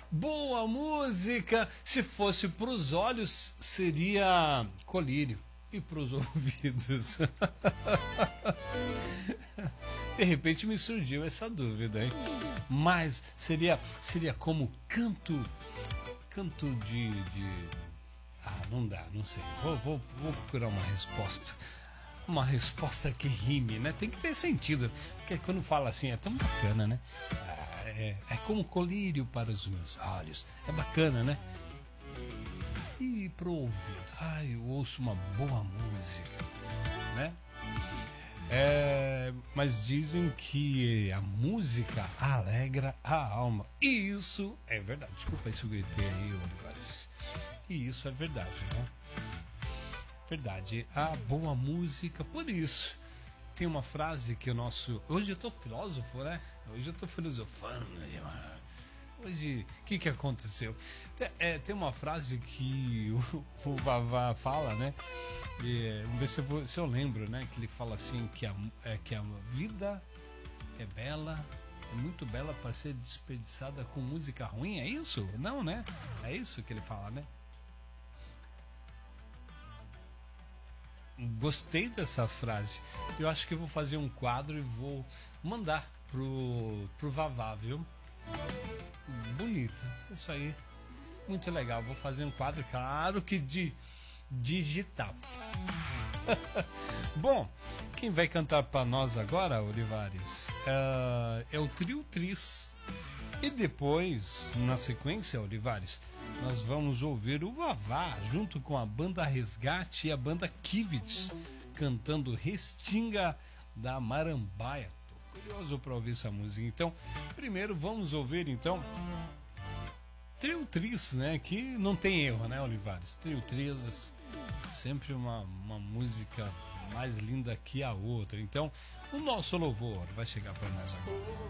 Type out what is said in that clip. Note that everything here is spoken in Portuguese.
Boa música. Se fosse para os olhos, seria colírio. E para os ouvidos? De repente me surgiu essa dúvida, hein? Mas seria como canto de... Ah, não dá, não sei. Vou procurar uma resposta. Uma resposta que rime, né? Tem que ter sentido. Porque quando fala assim é tão bacana, né? É como colírio para os meus olhos. É bacana, né? E pro ouvido. Eu ouço uma boa música, né? Mas dizem que a música alegra a alma. E isso é verdade. Desculpa se eu gritei aí, Olivares. E isso é verdade, né? Verdade. A boa música, por isso. Tem uma frase que o nosso... Hoje eu tô filósofo, né? Hoje eu tô filosofando. Hoje, o que aconteceu? Tem uma frase que o Vavá fala, né? Vamos ver se eu lembro, né? Que ele fala assim, que a vida é bela, é muito bela para ser desperdiçada com música ruim, é isso? Não, né? É isso que ele fala, né? Gostei dessa frase. Eu acho que eu vou fazer um quadro e vou mandar pro Vavá, viu? Bonito, isso aí, muito legal. Vou fazer um quadro, claro que digital. Bom, quem vai cantar para nós agora, Olivares, é o Trio Tris. E depois, na sequência, Olivares, nós vamos ouvir o Vavá junto com a banda Resgate e a banda Kivitz cantando Restinga da Marambaia. Tô curioso para ouvir essa música. Então, primeiro vamos ouvir então Trio Tris, né? Que não tem erro, né, Olivares? Trio Tris, sempre uma música mais linda que a outra. Então, o nosso louvor vai chegar para nós agora.